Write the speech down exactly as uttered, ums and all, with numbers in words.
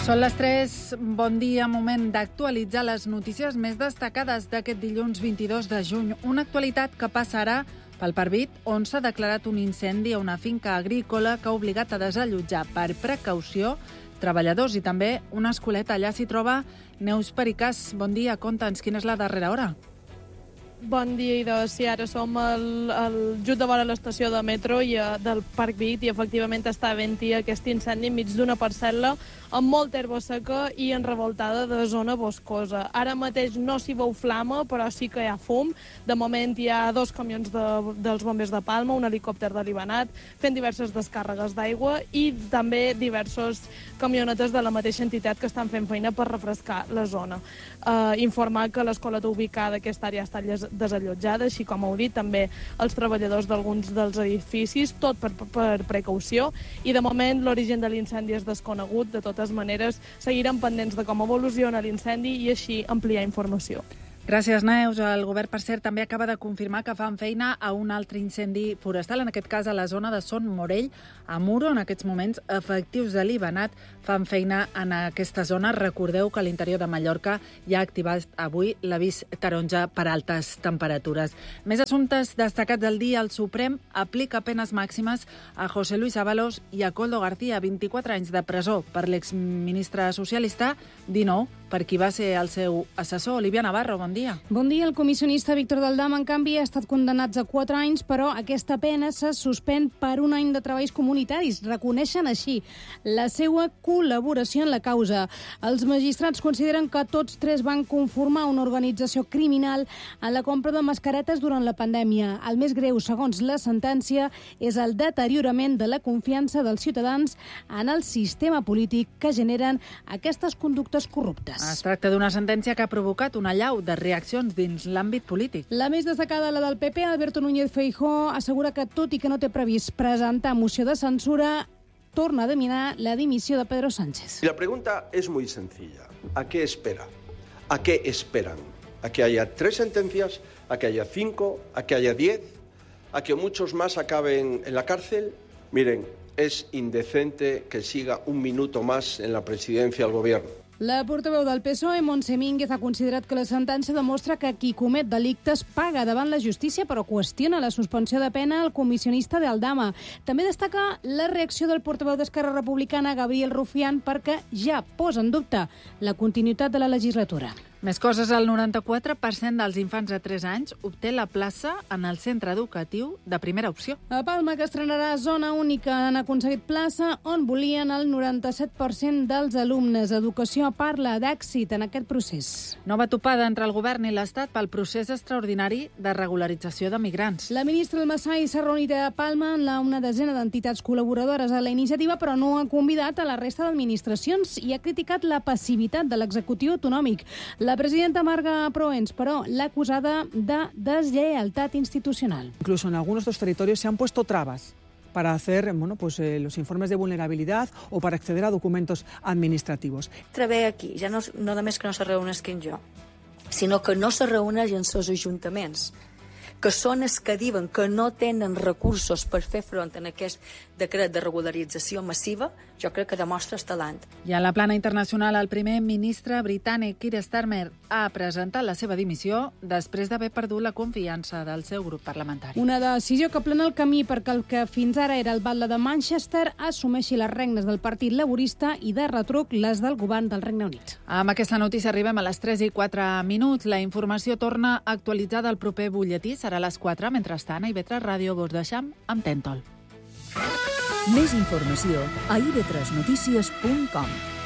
Són les tres, bon dia, moment d'actualitzar les notícies més destacades d'aquest dilluns vint-i-dos de juny. Una actualitat que passarà pel Parbit, on s'ha declarat un incendi a una finca agrícola que ha obligat a desallotjar per precaució treballadors i també una escoleta. Allà s'hi troba Neus Pericàs. Bon dia, conta'ns, quina és la darrera hora? Bon dia, Ida. Sí, ara som al, al, just davant l'estació de metro i, uh, del Parc Vic i efectivament està havent-hi aquest incendi enmig d'una parcel·la amb molta herba seca i enrevoltada de zona boscosa. Ara mateix no s'hi veu flama, però sí que hi ha fum. De moment hi ha dos camions de, dels bombers de Palma, un helicòpter de l'Ivanat, fent diverses descàrregues d'aigua i també diversos camionetes de la mateixa entitat que estan fent feina per refrescar la zona. Uh, informar que l'escola ubicada a aquesta àrea està desallotjada, així com heu dit, també els treballadors d'alguns dels edificis, tot per, per precaució, i de moment l'origen de l'incendi és desconegut. De totes maneres, seguirem pendents de com evoluciona l'incendi i així ampliar informació. Gràcies, Neus. El govern, per cert, també acaba de confirmar que fan feina a un altre incendi forestal, en aquest cas a la zona de Son Morell, a Muro. En aquests moments, efectius de l'Ivanat fan feina en aquesta zona. Recordeu que a l'interior de Mallorca ja ha activat avui l'avís taronja per altes temperatures. Més assumptes destacats del dia. El Suprem aplica penes màximes a José Luis Ábalos i a Koldo García, vint-i-quatre anys de presó per l'exministre socialista, dinou per qui va ser el seu assessor. Olivia Navarro, bon dia. Bon dia. El comissionista Víctor Daldam, en canvi, ha estat condemnat a quatre anys, però aquesta pena se suspèn per un any de treballs comunitaris. Reconeixen així la seva col·laboració en la causa. Els magistrats consideren que tots tres van conformar una organització criminal en la compra de mascaretes durant la pandèmia. El més greu, segons la sentència, és el deteriorament de la confiança dels ciutadans en el sistema polític que generen aquestes conductes corruptes. Es tracta d'una sentència que ha provocat una allau de reaccions dins l'àmbit polític. La més destacada, la del P P, Alberto Núñez Feijóo, assegura que, tot i que no té previst presentar moció de censura, torna a demanar la dimissió de Pedro Sánchez. La pregunta es muy sencilla. ¿A qué espera? ¿A qué esperan? ¿A que haya tres sentencias? ¿A que haya cinco? ¿A que haya diez? ¿A que muchos más acaben en la cárcel? Miren, es indecente que siga un minuto más en la presidencia del gobierno. La portaveu del P S O E, Montse Mínguez, ha considerat que la sentència demostra que qui comet delictes paga davant la justícia, però qüestiona la suspensió de pena al comissionista de Aldama. També destaca la reacció del portaveu d'Esquerra Republicana, Gabriel Rufián, perquè ja posa en dubte la continuïtat de la legislatura. Més coses, el noranta-quatre per cent dels infants de tres anys obté la plaça en el centre educatiu de primera opció. A Palma, que estrenarà zona única, han aconseguit plaça on volien el noranta-set per cent dels alumnes. Educació parla d'èxit en aquest procés. Nova topada entre el govern i l'Estat pel procés extraordinari de regularització de migrants. La ministra del Masai s'ha reunit a Palma amb una desena d'entitats col·laboradores a la iniciativa, però no ha convidat a la resta d'administracions i ha criticat la passivitat de l'executiu autonòmic. La presidenta Marga Proens, però, l'ha acusada de deslleialtat institucional. Incluso en algunos de los territorios se han puesto trabas para hacer bueno, pues, eh, los informes de vulnerabilidad o para acceder a documentos administrativos. Trebé aquí, ja no, no només que no se reuneix jo, sinó que no se reuneix en els ajuntaments, que són els que diuen que no tenen recursos per fer front a aquest decret de regularització massiva, jo crec que demostra el talent. I a la plana internacional, el primer ministre britànic Keir Starmer ha presentat la seva dimissió després d'haver perdut la confiança del seu grup parlamentari. Una decisió que plana el camí perquè el que fins ara era el batlle de Manchester assumeixi les regnes del Partit Laborista i de retruc les del govern del Regne Unit. Amb aquesta notícia arribem a les tres i quatre minuts. La informació torna actualitzada al proper butlletí. Serà a les quatre. Mentrestant, a I V tres Ràdio vos deixam amb Tèntol. Més informació a i ve tres notícies punt com.